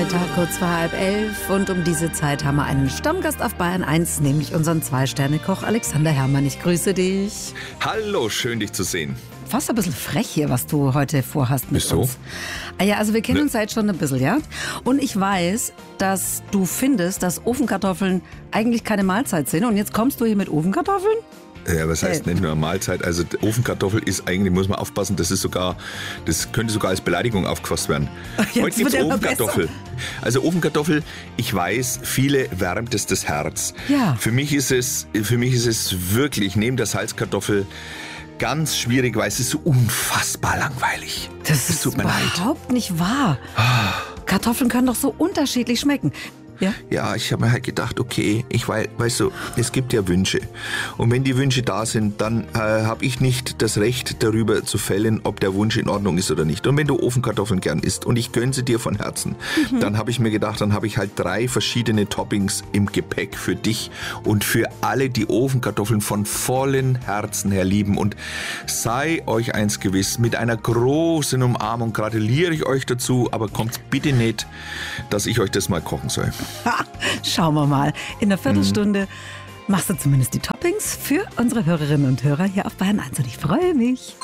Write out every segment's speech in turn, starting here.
Vormittag, kurz vor 10:30. Und um diese Zeit haben wir einen Stammgast auf Bayern 1, nämlich unseren 2-Sterne-Koch Alexander Herrmann. Ich grüße dich. Hallo, schön dich zu sehen. Fast ein bisschen frech hier, was du heute vorhast mit uns. Ah ja, also wir kennen uns seit schon ein bisschen, ja? Und ich weiß, dass du findest, dass Ofenkartoffeln eigentlich keine Mahlzeit sind. Und jetzt kommst du hier mit Ofenkartoffeln? Ja, was heißt nicht nur eine Mahlzeit? Also Ofenkartoffel ist eigentlich, muss man aufpassen, das könnte sogar als Beleidigung aufgefasst werden. Heute gibt es Ofenkartoffel. Also Ofenkartoffel, ich weiß, viele wärmt es das Herz. Ja. Für mich ist es wirklich neben der Salzkartoffel ganz schwierig, weil es ist so unfassbar langweilig. Das tut mir überhaupt nicht wahr. Kartoffeln können doch so unterschiedlich schmecken. Ja? Ja, ich habe mir halt gedacht, okay, weißt du, es gibt ja Wünsche. Und wenn die Wünsche da sind, dann habe ich nicht das Recht darüber zu fällen, ob der Wunsch in Ordnung ist oder nicht. Und wenn du Ofenkartoffeln gern isst und ich gönne sie dir von Herzen, dann habe ich mir gedacht, dann habe ich halt 3 verschiedene Toppings im Gepäck für dich und für alle, die Ofenkartoffeln von vollen Herzen her lieben. Und sei euch eins gewiss, mit einer großen Umarmung gratuliere ich euch dazu, aber kommt bitte nicht, dass ich euch das mal kochen soll. Schauen wir mal. In einer Viertelstunde machst du zumindest die Toppings für unsere Hörerinnen und Hörer hier auf Bayern 1 und ich freue mich.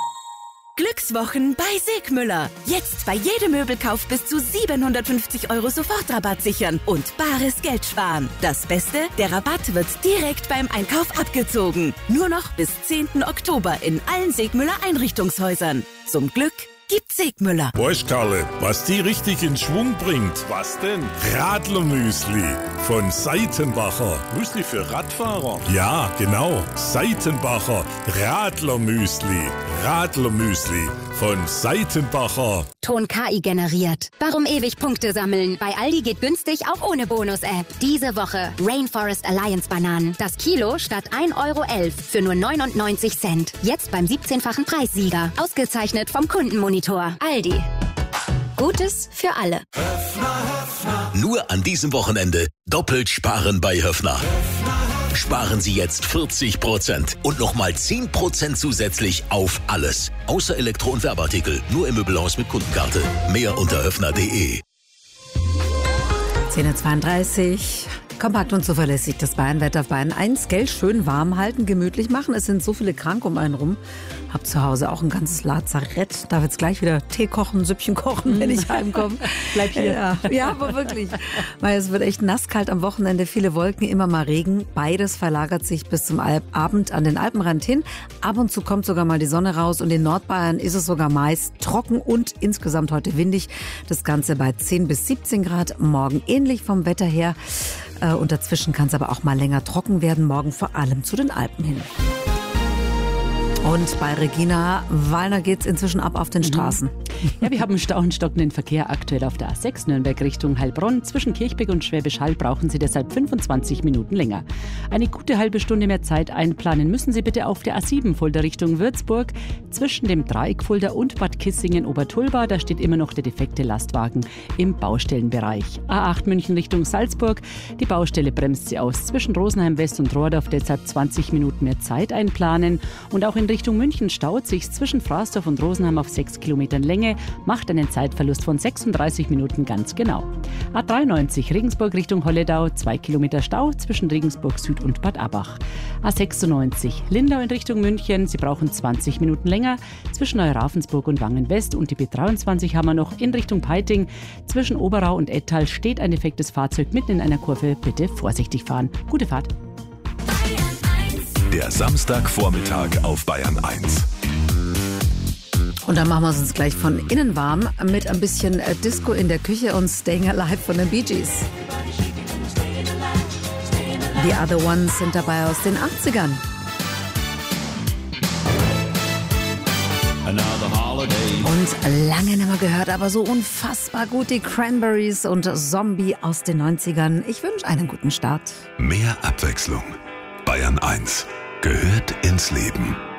Glückswochen bei Segmüller. Jetzt bei jedem Möbelkauf bis zu 750 € Sofortrabatt sichern und bares Geld sparen. Das Beste, der Rabatt wird direkt beim Einkauf abgezogen. Nur noch bis 10. Oktober in allen Segmüller Einrichtungshäusern. Zum Glück gibt Segmüller. Weißt Karle, was die richtig in Schwung bringt? Was denn? Radlermüsli von Seitenbacher. Müsli für Radfahrer? Ja, genau. Seitenbacher Radlermüsli. Radlermüsli von Seitenbacher. Ton KI generiert. Warum ewig Punkte sammeln? Bei Aldi geht günstig auch ohne Bonus-App. Diese Woche Rainforest Alliance Bananen. Das Kilo statt 1,11 € für nur 99 Cent. Jetzt beim 17-fachen Preissieger. Ausgezeichnet vom Kundenmonitor. Aldi. Gutes für alle. Nur an diesem Wochenende doppelt sparen bei Höffner. Sparen Sie jetzt 40% und nochmal 10% zusätzlich auf alles. Außer Elektro- und Werbeartikel. Nur im Möbelhaus mit Kundenkarte. Mehr unter höffner.de. 10:32 Uhr. Kompakt und zuverlässig das Bayernwetter auf Bayern 1. Gell, schön warm halten, gemütlich machen. Es sind so viele krank um einen rum. Hab zu Hause auch ein ganzes Lazarett. Darf jetzt gleich wieder Tee kochen, Süppchen kochen, wenn ich heimkomme. Bleib hier. Ja, aber wirklich. Weil es wird echt nasskalt am Wochenende. Viele Wolken, immer mal Regen. Beides verlagert sich bis zum Abend an den Alpenrand hin. Ab und zu kommt sogar mal die Sonne raus. Und in Nordbayern ist es sogar meist trocken und insgesamt heute windig. Das Ganze bei 10 bis 17 Grad. Morgen ähnlich vom Wetter her. Und dazwischen kann es aber auch mal länger trocken werden. Morgen vor allem zu den Alpen hin. Und bei Regina Wallner geht's inzwischen ab auf den Straßen. Ja, wir haben Stau und stockenden Verkehr aktuell auf der A6 Nürnberg Richtung Heilbronn. Zwischen Kirchberg und Schwäbisch Hall brauchen Sie deshalb 25 Minuten länger. Eine gute halbe Stunde mehr Zeit einplanen müssen Sie bitte auf der A7 Fulda Richtung Würzburg. Zwischen dem Dreieck Fulda und Bad Kissingen-Obertulba, da steht immer noch der defekte Lastwagen im Baustellenbereich. A8 München Richtung Salzburg. Die Baustelle bremst Sie aus. Zwischen Rosenheim West und Rohrdorf deshalb 20 Minuten mehr Zeit einplanen. Und auch in Richtung München staut sich zwischen Fraßdorf und Rosenheim auf 6 Kilometern Länge, macht einen Zeitverlust von 36 Minuten ganz genau. A93 Regensburg Richtung Holledau, 2 Kilometer Stau zwischen Regensburg Süd und Bad Abbach. A96 Lindau in Richtung München, Sie brauchen 20 Minuten länger zwischen Neuravensburg und Wangen West. Und die B23 haben wir noch in Richtung Peiting. Zwischen Oberau und Ettal steht ein defektes Fahrzeug mitten in einer Kurve. Bitte vorsichtig fahren. Gute Fahrt. Der Samstagvormittag auf Bayern 1. Und dann machen wir es uns gleich von innen warm mit ein bisschen Disco in der Küche und Staying Alive von den Bee Gees. The Other Ones sind dabei aus den 80ern. Und lange nicht mehr gehört, aber so unfassbar gut die Cranberries und Zombie aus den 90ern. Ich wünsche einen guten Start. Mehr Abwechslung. Bayern 1 gehört ins Leben.